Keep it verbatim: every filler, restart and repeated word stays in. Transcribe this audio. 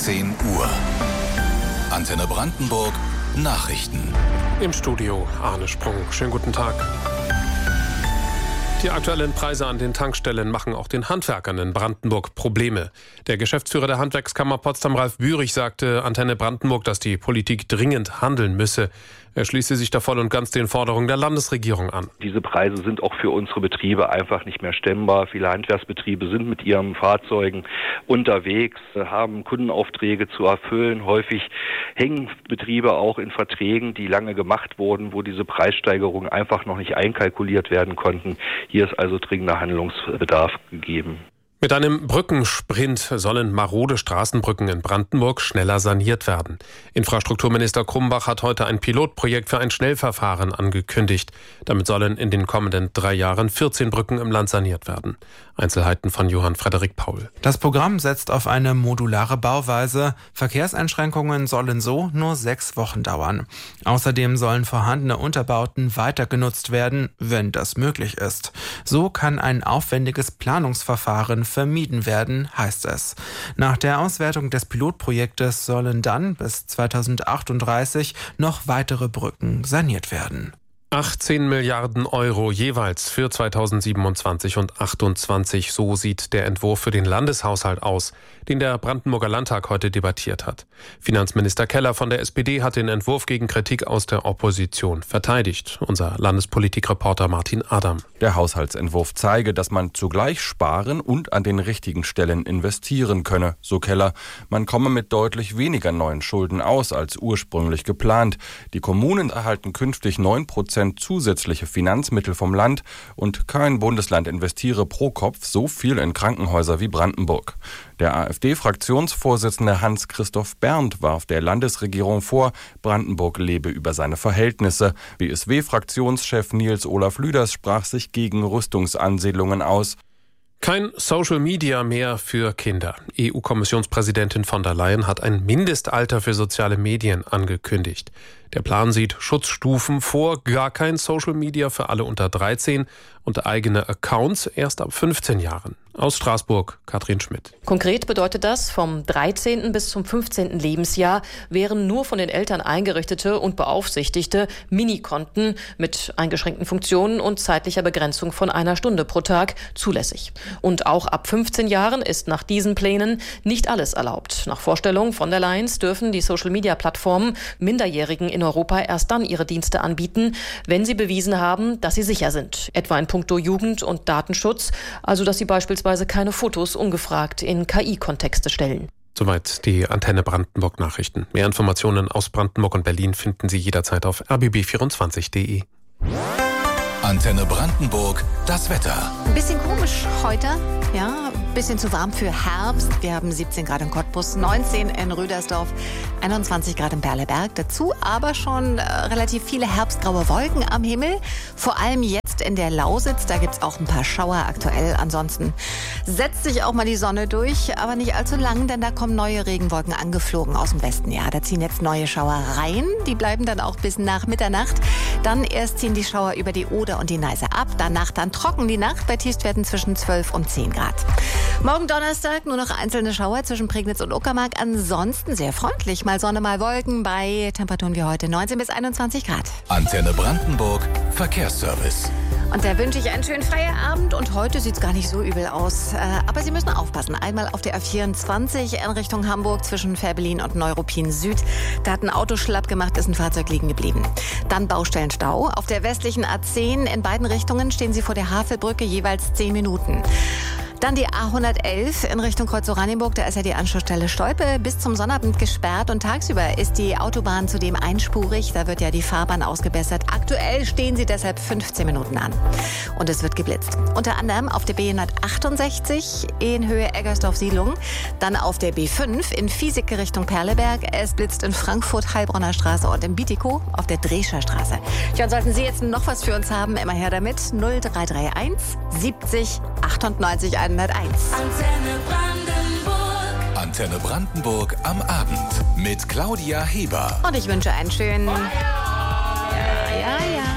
zehn Uhr. Antenne Brandenburg Nachrichten. Im Studio Arne Sprung. Schönen guten Tag. Die aktuellen Preise an den Tankstellen machen auch den Handwerkern in Brandenburg Probleme. Der Geschäftsführer der Handwerkskammer Potsdam, Ralf Bührig, sagte Antenne Brandenburg, dass die Politik dringend handeln müsse. Er schließe sich da voll und ganz den Forderungen der Landesregierung an. Diese Preise sind auch für unsere Betriebe einfach nicht mehr stemmbar. Viele Handwerksbetriebe sind mit ihren Fahrzeugen unterwegs, haben Kundenaufträge zu erfüllen. Häufig hängen Betriebe auch in Verträgen, die lange gemacht wurden, wo diese Preissteigerungen einfach noch nicht einkalkuliert werden konnten. Hier ist also dringender Handlungsbedarf gegeben. Mit einem Brückensprint sollen marode Straßenbrücken in Brandenburg schneller saniert werden. Infrastrukturminister Krumbach hat heute ein Pilotprojekt für ein Schnellverfahren angekündigt. Damit sollen in den kommenden drei Jahren vierzehn Brücken im Land saniert werden. Einzelheiten von Johann Frederik Paul. Das Programm setzt auf eine modulare Bauweise. Verkehrseinschränkungen sollen so nur sechs Wochen dauern. Außerdem sollen vorhandene Unterbauten weiter genutzt werden, wenn das möglich ist. So kann ein aufwendiges Planungsverfahren vermieden werden, heißt es. Nach der Auswertung des Pilotprojektes sollen dann bis zweitausendachtunddreißig noch weitere Brücken saniert werden. achtzehn Milliarden Euro jeweils für zweitausendsiebenundzwanzig und achtundzwanzig. So sieht der Entwurf für den Landeshaushalt aus, den der Brandenburger Landtag heute debattiert hat. Finanzminister Keller von der S P D hat den Entwurf gegen Kritik aus der Opposition verteidigt. Unser Landespolitikreporter Martin Adam. Der Haushaltsentwurf zeige, dass man zugleich sparen und an den richtigen Stellen investieren könne, so Keller. Man komme mit deutlich weniger neuen Schulden aus als ursprünglich geplant. Die Kommunen erhalten künftig neun Prozent zusätzliche Finanzmittel vom Land und kein Bundesland investiere pro Kopf so viel in Krankenhäuser wie Brandenburg. Der AfD-Fraktionsvorsitzende Hans-Christoph Berndt warf der Landesregierung vor, Brandenburg lebe über seine Verhältnisse. B S W-Fraktionschef Nils Olaf Lüders sprach sich gegen Rüstungsansiedlungen aus. Kein Social Media mehr für Kinder. E U-Kommissionspräsidentin von der Leyen hat ein Mindestalter für soziale Medien angekündigt. Der Plan sieht Schutzstufen vor, gar kein Social Media für alle unter dreizehn und eigene Accounts erst ab fünfzehn Jahren. Aus Straßburg, Katrin Schmidt. Konkret bedeutet das, vom dreizehnten bis zum fünfzehnten Lebensjahr wären nur von den Eltern eingerichtete und beaufsichtigte Minikonten mit eingeschränkten Funktionen und zeitlicher Begrenzung von einer Stunde pro Tag zulässig. Und auch ab fünfzehn Jahren ist nach diesen Plänen nicht alles erlaubt. Nach Vorstellung von der Leyen dürfen die Social-Media-Plattformen Minderjährigen in Europa erst dann ihre Dienste anbieten, wenn sie bewiesen haben, dass sie sicher sind. Etwa in puncto Jugend- und Datenschutz, also dass sie beispielsweise keine Fotos ungefragt in K I-Kontexte stellen. Soweit die Antenne Brandenburg Nachrichten. Mehr Informationen aus Brandenburg und Berlin finden Sie jederzeit auf r b b vierundzwanzig punkt d e. Antenne Brandenburg, das Wetter. Ein bisschen komisch heute, ja, ein bisschen zu warm für Herbst. Wir haben siebzehn Grad in Cottbus, neunzehn in Rüdersdorf, einundzwanzig Grad in Perleberg. Dazu aber schon äh, relativ viele herbstgraue Wolken am Himmel. Vor allem jetzt in der Lausitz, da gibt's auch ein paar Schauer aktuell. Ansonsten setzt sich auch mal die Sonne durch, aber nicht allzu lang, denn da kommen neue Regenwolken angeflogen aus dem Westen. Ja, da ziehen jetzt neue Schauer rein. Die bleiben dann auch bis nach Mitternacht. Dann erst ziehen die Schauer über die Oder und die Neiße ab. Danach dann trocken die Nacht bei Tiefstwerten zwischen zwölf und zehn Grad. Morgen Donnerstag nur noch einzelne Schauer zwischen Prignitz und Uckermark. Ansonsten sehr freundlich. Mal Sonne, mal Wolken bei Temperaturen wie heute neunzehn bis einundzwanzig Grad. Antenne Brandenburg Verkehrsservice. Und da wünsche ich einen schönen Feierabend. Und heute sieht es gar nicht so übel aus. Aber Sie müssen aufpassen. Einmal auf der A vierundzwanzig in Richtung Hamburg zwischen Fährberlin und Neuruppin Süd. Da hat ein Auto schlapp gemacht, ist ein Fahrzeug liegen geblieben. Dann Baustellenstau. Auf der westlichen A zehn in beiden Richtungen stehen Sie vor der Havelbrücke jeweils zehn Minuten. Dann die A hundertelf in Richtung Kreuz-Oranienburg. Da ist ja die Anschlussstelle Stolpe bis zum Sonnabend gesperrt. Und tagsüber ist die Autobahn zudem einspurig. Da wird ja die Fahrbahn ausgebessert. Aktuell stehen sie deshalb fünfzehn Minuten an. Und es wird geblitzt. Unter anderem auf der B hundertachtundsechzig in Höhe Eggersdorf-Siedlung. Dann auf der B fünf in Fiesicke Richtung Perleberg. Es blitzt in Frankfurt, Heilbronner Straße und in Bietigkow auf der Drescher Straße. Ja, und sollten Sie jetzt noch was für uns haben, immer her damit. null drei drei eins siebzig achtundneunzig hunderteins. Antenne Brandenburg. Antenne Brandenburg am Abend mit Claudia Heber. Und ich wünsche einen schönen... Ja, ja, ja.